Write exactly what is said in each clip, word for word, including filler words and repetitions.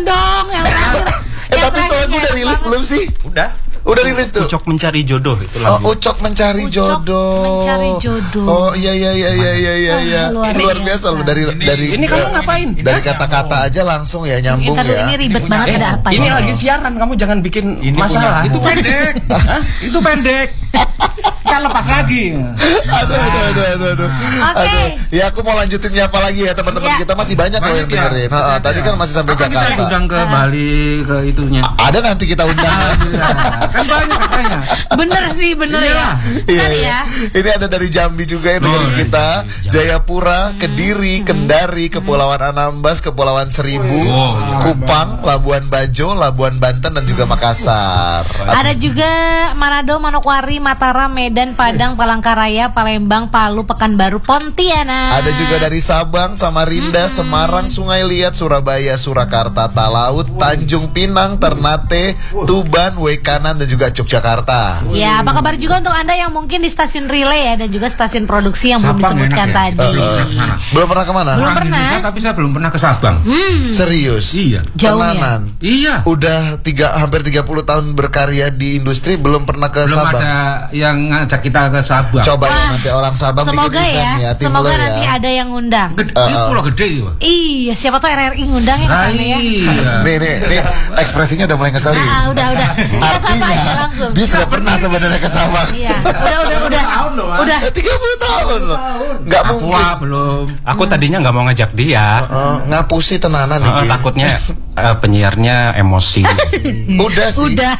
dong yang terakhir. Eh tapi itu lagu udah rilis belum sih? Udah. Udah rilis tuh. Ucok mencari jodoh itu lagu. Oh, Ucok mencari Ucok jodoh. mencari jodoh. Oh iya iya iya iya iya iya. iya. Ah, luar Luar biasa. biasa loh dari Ini- dari ini kamu ngapain? Dari kata-kata aja langsung ya nyambung Ntar dulu, ya. ini ribet banget Eh, ada apa ini ya? lagi siaran, kamu jangan bikin Ini masalah. punya- itu pendek. Hah? Itu pendek. Kita lepas lagi. Aduh aduh aduh aduh aduh. Oke. Aduh. Ya aku mau lanjutin nyapa lagi ya teman-teman Ya. kita masih banyak loh yang Banyak ya. dengerin. Ha, ha, tadi kan masih sampai Maka kita Jakarta. undang ke Bali ke itunya. Ada nanti kita undang. Kan banyak katanya. Bener sih, bener ya. Iya, Bentar iya. ya. Ini ada dari Jambi juga yang dengerin kita, Jayapura, Kediri, Kendari, Kepulauan Anambas, Kepulauan Seribu, Oh, iya. Kupang, Labuan Bajo, Labuan Banten dan juga Makassar. Ada juga Manado, Manokwari, Mataram, Medan, Padang, Palangkaraya, Palembang, Palu, Pekanbaru, Pontianak. Ada juga dari Sabang, Samarinda, Semarang, Sungai Liat, Surabaya, Surakarta, Talaut, Tanjung Pinang, Ternate, Tuban, Wekanan dan juga Yogyakarta. Ya, apa kabar juga untuk Anda yang mungkin di stasiun relay ya dan juga stasiun produksi yang belum Sabang disebutkan enak ya? tadi. Eh, eh, sana. Belum pernah kemana? Belum Orang pernah. Indonesia, tapi saya belum pernah ke Sabang. Hmm, Serius? Iya. Jauh ya? Tenanan. Iya. Udah tiga hampir tiga puluh tahun berkarya di industri belum pernah ke Belum Sabang. ada yang ngajak kita ke Sabang. Coba ya Wah, nanti orang Sabang semoga bikin event ya, tim semoga lo ya. nanti ada yang ngundang. Gede, Uh, ini uh. pulau gede itu. Iya, siapa tuh R R I ngundang ya ke Nah, sana ya. iya. Nih nih nih ekspresinya udah mulai ngeselin. Ah, udah udah. Kita sapa aja langsung. dia sudah pernah sebenarnya ke Sabang. Iya, udah udah udah. Udah. Eh, tiga puluh tahun loh. Nggak Papua mungkin. belum. Aku tadinya nggak mau ngajak dia. Eh, ngapusi tenanan nih. Eh, Ki. takutnya eh, penyiarnya emosi. Udah sih. Udah.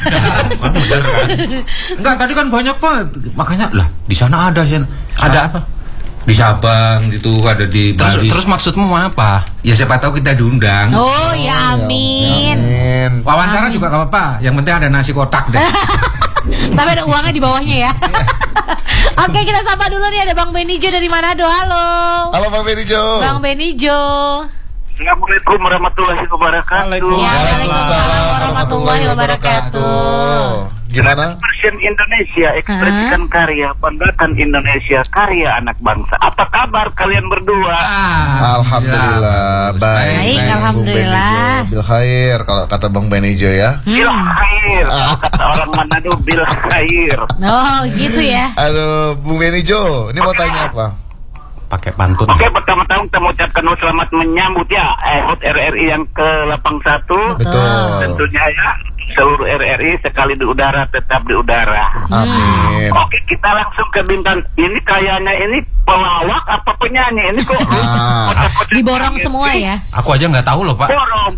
Enggak, tadi kan banyak banget. Makanya lah di sana ada sih. Ada apa? Di Sabang itu ada di Terus, Bali. terus maksudmu apa? Ya siapa tahu kita diundang. Oh, ya amin. Amin. Wawancara juga gak apa-apa. Yang penting ada nasi kotak deh. Tapi ada uangnya di bawahnya ya. Oke, kita sapa dulu nih ada Bang Benijo dari Manado. Halo. Halo Bang Benijo. Bang Benijo. Assalamualaikum warahmatullahi wabarakatuh. Ya, Waalaikumsalam warahmatullahi wabarakatuh. Gimana? Persen Indonesia, ekspresikan karya, banggakan Indonesia, karya anak bangsa. Apa kabar kalian berdua? Ah, Alhamdulillah ya, baik. Baik, Bang alhamdulillah. Benijo, bil khair kalau kata Bang Benijo ya. Bil khair, kalau kata orang Manado bil khair. Oh, gitu ya. Aduh, Bung Benijo, ini mau tanya apa? Pakai pantun. Oke, pertama-tama kita mengucapkan selamat menyambut ya eh, H O T R R I yang ke delapan puluh satu. Betul. Tentunya ya, seluruh R R I sekali di udara tetap di udara. Amin. Oke, kita langsung ke bintang. Ini kayaknya ini pelawak apa penyanyi? Ini kok Ah. kocak-kocak Diborong banget semua sih. ya. Aku aja nggak tahu loh, Pak. Borong.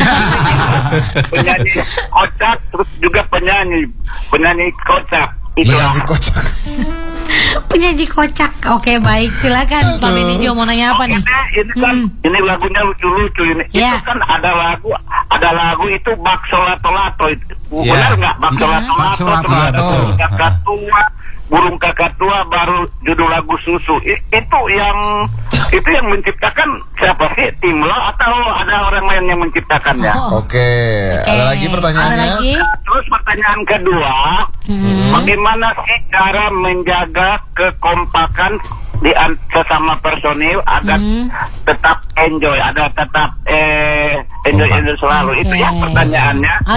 Penyanyi kocak, terus juga penyanyi penyanyi kocak. Itulah. Penyanyi kocak. Penyanyi kocak. Oke, baik. Silakan Pak Benijo mau nanya apa Oke nih? deh, ini kan Hmm. ini lagunya lucu-lucu ini. Ya. Itu kan ada lagu ada lagu itu bakso lato-lato itu. Ya. Benar nggak bakso Ya. lato-lato? Bakso terus lato-lato. burung kakak tua, burung kakak tua baru judul lagu susu. I- itu yang itu yang menciptakan siapa sih? Tim lo atau ada orang lain yang menciptakannya? Oh. Oke, ada lagi pertanyaannya? Ada lagi? Terus pertanyaan kedua, Hmm. bagaimana sih cara menjaga kekompakan di an- sesama personil agar Hmm. tetap enjoy, ada tetap eh enjoy enjoy selalu. Itu ya Oke. pertanyaannya.